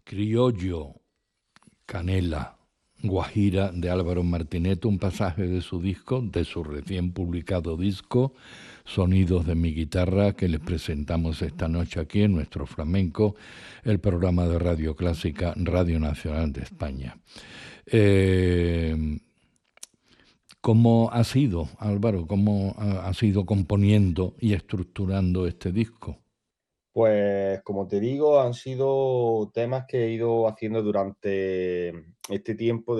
Criollo, Canela, Guajira de Álvaro Martinet, un pasaje de su disco, de su recién publicado disco, Sonidos de mi guitarra, que les presentamos esta noche aquí en nuestro flamenco, el programa de Radio Clásica, Radio Nacional de España. ¿Cómo ha sido, Álvaro, cómo has ido componiendo y estructurando este disco? Pues como te digo, han sido temas que he ido haciendo durante este tiempo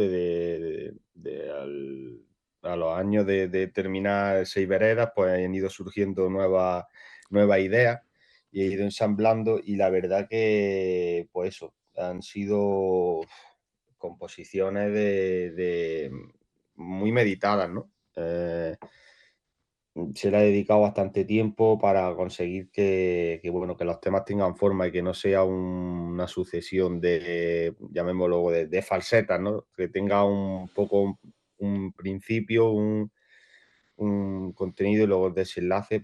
a los años de terminar Seis Veredas, pues han ido surgiendo nuevas ideas y he ido ensamblando y la verdad que, pues eso, han sido composiciones muy meditadas, ¿no? Se le ha dedicado bastante tiempo para conseguir bueno, que los temas tengan forma y que no sea una sucesión llamémoslo, de falsetas, ¿no? Que tenga un poco un principio, un contenido y luego el desenlace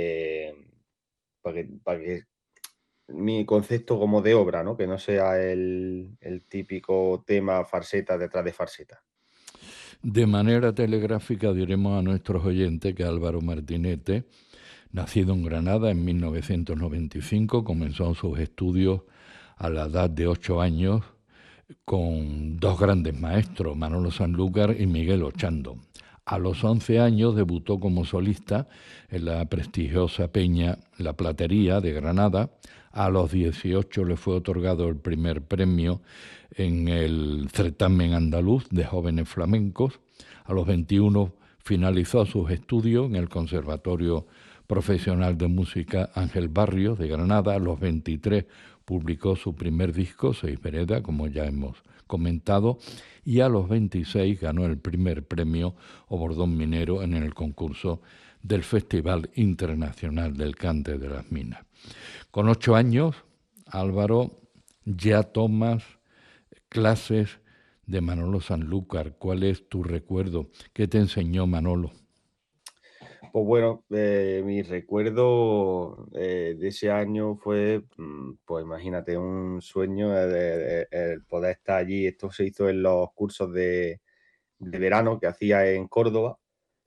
para que mi concepto como de obra, ¿no? Que no sea el típico tema farseta detrás de farseta. De manera telegráfica diremos a nuestros oyentes que Álvaro Martinete, nacido en Granada en 1995, comenzó sus estudios a la edad de 8 años con dos grandes maestros, Manolo Sanlúcar y Miguel Ochando. A los 11 años debutó como solista en la prestigiosa peña La Platería de Granada. A los 18 le fue otorgado el primer premio en el certamen andaluz de jóvenes flamencos. A los 21 finalizó sus estudios en el Conservatorio Profesional de Música Ángel Barrios de Granada. A los 23 publicó su primer disco, Seis Veredas, como ya hemos comentado, y a los 26 ganó el primer premio o bordón minero en el concurso del Festival Internacional del Cante de las Minas. Con 8 años, Álvaro, ya tomas clases de Manolo Sanlúcar. ¿Cuál es tu recuerdo? ¿Qué te enseñó Manolo? Pues bueno, mi recuerdo de ese año fue, pues imagínate, un sueño el poder estar allí. Esto se hizo en los cursos de verano que hacía en Córdoba.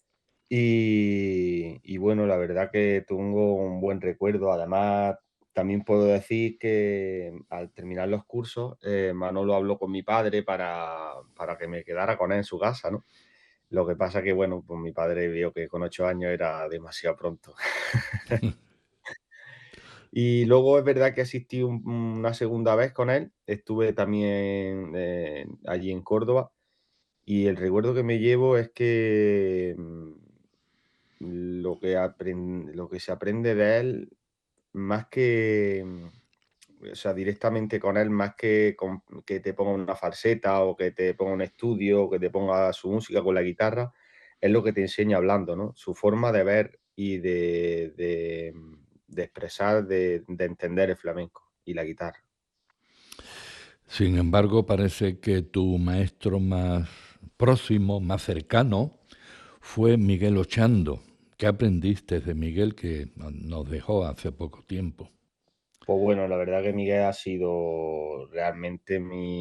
Y bueno, la verdad que tengo un buen recuerdo. Además, también puedo decir que al terminar los cursos, Manolo habló con mi padre para que me quedara con él en su casa, ¿no? Lo que pasa que, bueno, pues mi padre vio que con 8 años era demasiado pronto. Y luego es verdad que asistí una segunda vez con él. Estuve también allí en Córdoba y el recuerdo que me llevo es que lo que se aprende de él, más que, o sea, directamente con él, más que que te ponga una falseta o que te ponga un estudio o que te ponga su música con la guitarra, es lo que te enseña hablando, ¿no? Su forma de ver y de expresar, de entender el flamenco y la guitarra. Sin embargo, parece que tu maestro más próximo, más cercano, fue Miguel Ochando. ¿Qué aprendiste de Miguel que nos dejó hace poco tiempo? Pues bueno, la verdad que Miguel ha sido realmente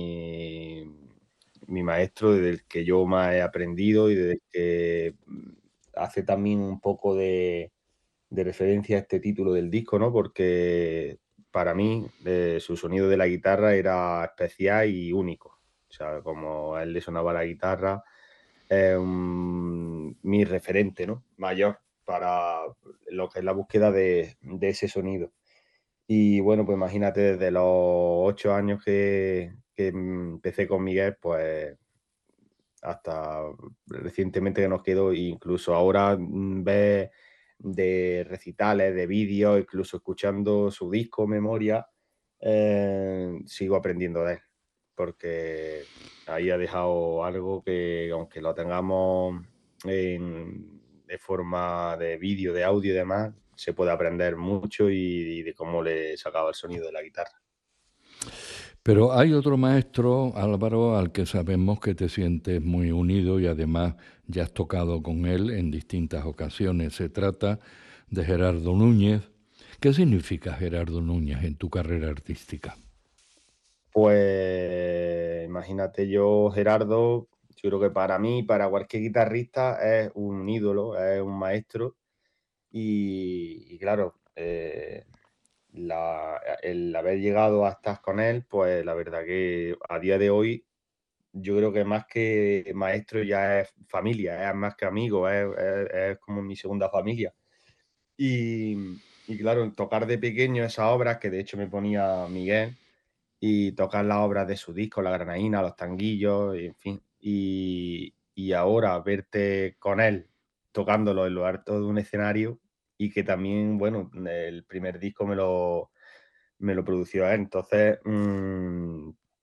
mi maestro, desde el que yo más he aprendido y desde el que hace también un poco de referencia a este título del disco, ¿no? Porque para mí su sonido de la guitarra era especial y único. O sea, como a él le sonaba la guitarra, es mi referente, ¿no? Mayor para lo que es la búsqueda de ese sonido. Y bueno, pues imagínate desde los 8 años que empecé con Miguel, pues hasta recientemente que nos quedó, incluso ahora ves de recitales, de vídeos, incluso escuchando su disco Memoria, sigo aprendiendo de él, porque ahí ha dejado algo que aunque lo tengamos de forma de vídeo, de audio y demás, se puede aprender mucho y de cómo le sacaba el sonido de la guitarra. Pero hay otro maestro, Álvaro, al que sabemos que te sientes muy unido y además ya has tocado con él en distintas ocasiones. Se trata de Gerardo Núñez. ¿Qué significa Gerardo Núñez en tu carrera artística? Pues imagínate yo, Gerardo, yo creo que para mí, para cualquier guitarrista, es un ídolo, es un maestro. Y claro, el haber llegado a estar con él, pues la verdad que a día de hoy yo creo que más que maestro ya es familia, es más que amigo, es como mi segunda familia. Y, y claro, tocar de pequeño esas obras, que de hecho me ponía Miguel, y tocar las obras de su disco, La Granaína, Los Tanguillos, y en fin. Y ahora verte con él tocándolo en lo alto de un escenario y que también, bueno, el primer disco me lo produció él. Entonces,